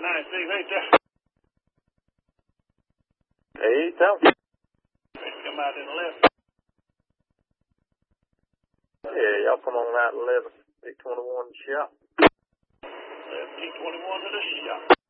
nice thing right there. Hey, tell me. Come out in the left. Yeah, y'all come on out and 11. 821 shop. T21 to the shop.